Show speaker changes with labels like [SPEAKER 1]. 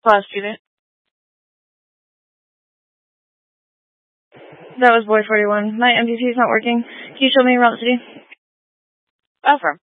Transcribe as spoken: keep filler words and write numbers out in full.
[SPEAKER 1] Class student. That was boy forty-one. My M V P is not working. Can you show me around the city? Affirm.